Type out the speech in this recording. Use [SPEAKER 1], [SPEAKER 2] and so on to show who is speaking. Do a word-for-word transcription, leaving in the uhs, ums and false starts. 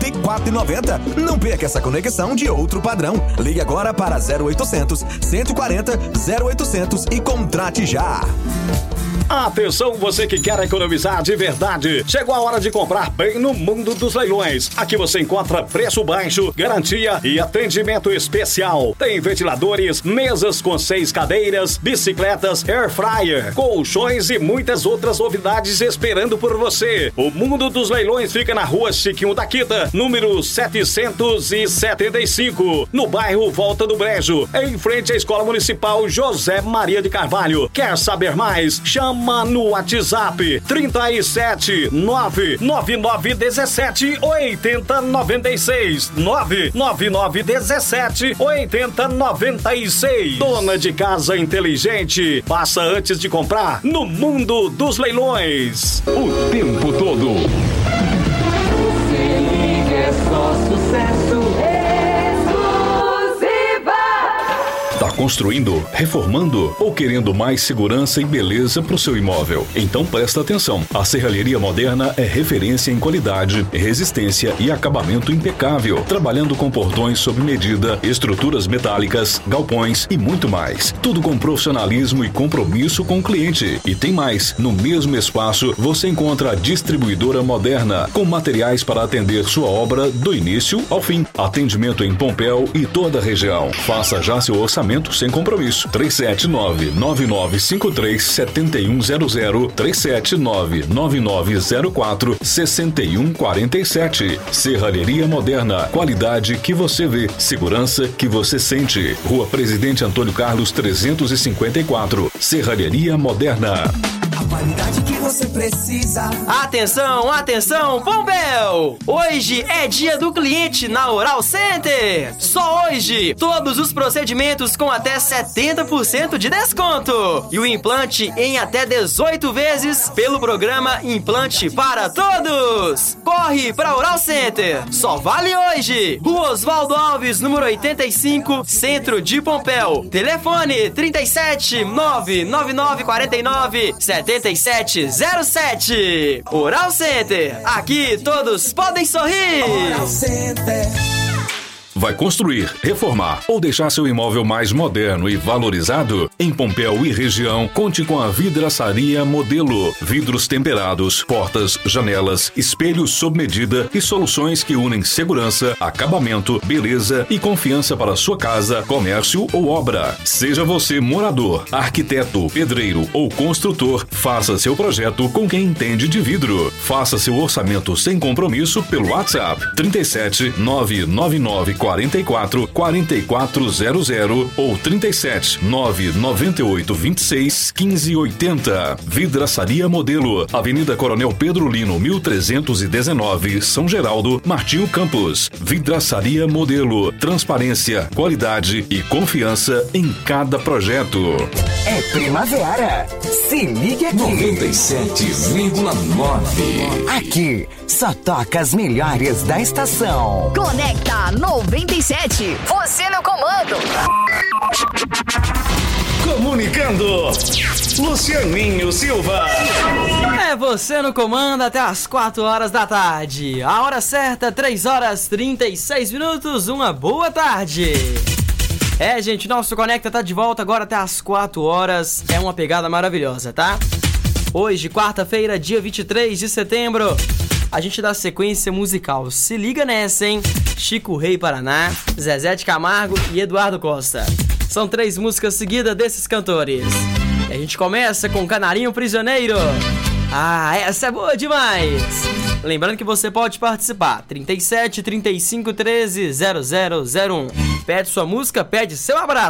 [SPEAKER 1] quatro e noventa. Não perca essa conexão de outro padrão. Ligue agora para zero oitocentos, cento e quarenta, zero oitocentos e contrate já.
[SPEAKER 2] Atenção, você que quer economizar de verdade. Chegou a hora de comprar bem no Mundo dos Leilões. Aqui você encontra preço baixo, garantia e atendimento especial. Tem ventiladores, mesas com seis cadeiras, bicicletas, air fryer, colchões e muitas outras novidades esperando por você. O Mundo dos Leilões fica na rua Chiquinho da Quita, número setecentos e setenta e cinco, no bairro Volta do Brejo, em frente à Escola Municipal José Maria de Carvalho. Quer saber mais? Chama no WhatsApp trinta e sete, nove nove nove dezessete, oitenta noventa e seis, nove nove nove dezessete, oitenta noventa e seis. Dona de casa inteligente, passa antes de comprar no Mundo dos Leilões.
[SPEAKER 3] O tempo todo.
[SPEAKER 4] Se liga, é só sucesso.
[SPEAKER 3] Tá construindo, reformando ou querendo mais segurança e beleza para o seu imóvel? Então presta atenção. A Serralheria Moderna é referência em qualidade, resistência e acabamento impecável, trabalhando com portões sob medida, estruturas metálicas, galpões e muito mais. Tudo com profissionalismo e compromisso com o cliente. E tem mais. No mesmo espaço você encontra a Distribuidora Moderna, com materiais para atender sua obra do início ao fim. Atendimento em Pompéu e toda a região. Faça já seu orçamento sem compromisso. três sete nove, nove nove cinco três, sete um zero zero, três sete nove, nove nove zero quatro, seis um quatro sete. Serralheria Moderna, qualidade que você vê, segurança que você sente. Rua Presidente Antônio Carlos trezentos e cinquenta e quatro. Serralheria Moderna.
[SPEAKER 5] A qualidade que você precisa.
[SPEAKER 6] Atenção, atenção, Pompéu! Hoje é dia do cliente na Oral Center. Só hoje, todos os procedimentos com até setenta por cento de desconto. E o implante em até dezoito vezes pelo programa Implante para Todos. Corre pra Oral Center. Só vale hoje. Rua Oswaldo Alves, número oitenta e cinco, Centro de Pompéu. Telefone trinta e sete, nove nove nove quatro nove, sete sete zero sete. Oral Center. Aqui todos podem sorrir.
[SPEAKER 5] Oral Center.
[SPEAKER 3] Vai construir, reformar ou deixar seu imóvel mais moderno e valorizado? Em Pompéu e região, conte com a Vidraçaria Modelo. Vidros temperados, portas, janelas, espelhos sob medida e soluções que unem segurança, acabamento, beleza e confiança para sua casa, comércio ou obra. Seja você morador, arquiteto, pedreiro ou construtor, faça seu projeto com quem entende de vidro. Faça seu orçamento sem compromisso pelo WhatsApp trinta e sete, nove nove nove quarenta e quatro, quarenta e quatro zero zero ou trinta e sete, nove nove oito vinte e seis, quinze oitenta. Vidraçaria Modelo, Avenida Coronel Pedro Lino, mil trezentos e dezenove, São Geraldo, Martinho Campos. Vidraçaria Modelo, transparência, qualidade e confiança em cada projeto.
[SPEAKER 7] É primavera. Se liga aqui.
[SPEAKER 8] noventa e sete vírgula nove.
[SPEAKER 7] Aqui só toca as melhores da estação.
[SPEAKER 9] Conecta noventa e sete. Você no comando.
[SPEAKER 2] Comunicando, Lucianinho Silva.
[SPEAKER 6] É você no comando até as quatro horas da tarde. A hora certa, três horas e trinta e seis minutos. Uma boa tarde. É, gente, nosso Conecta tá de volta agora até as quatro horas. É uma pegada maravilhosa, tá? Hoje, quarta-feira, dia vinte e três de setembro, a gente dá sequência musical. Se liga nessa, hein? Chico Rei Paraná, Zezé de Camargo e Eduardo Costa. São três músicas seguidas desses cantores. E a gente começa com Canarinho Prisioneiro. Ah, essa é boa demais! Lembrando que você pode participar. trinta e sete, trinta e cinco, treze, zero zero zero um. Pede sua música, pede seu abraço.